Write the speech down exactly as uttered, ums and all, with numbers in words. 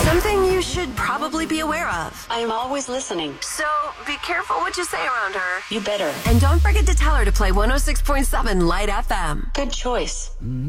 Something you should probably be aware of. I am always listening. So be careful what you say around her. You better. And don't forget to tell her to play one oh six point seven Light F M. Good choice.